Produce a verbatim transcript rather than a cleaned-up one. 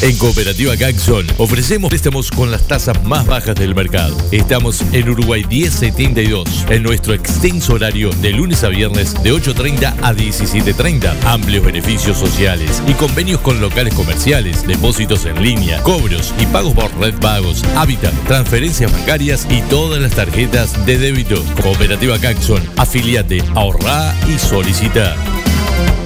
En Cooperativa Caxon ofrecemos préstamos con las tasas más bajas del mercado. Estamos en Uruguay diez setenta y dos, en nuestro extenso horario de lunes a viernes de ocho treinta a diecisiete treinta. Amplios beneficios sociales y convenios con locales comerciales, depósitos en línea, cobros y pagos por red pagos, hábitat, transferencias bancarias y todas las tarjetas de débito. Cooperativa Caxon, afiliate, ahorrá y solicita.